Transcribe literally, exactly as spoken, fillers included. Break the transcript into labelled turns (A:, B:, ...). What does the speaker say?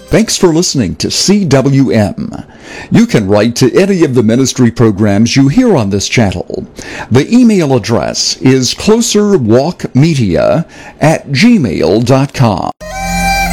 A: Thanks for listening to C W M. You can write to any of the ministry programs you hear on this channel. The email address is closerwalkmedia at gmail dot com.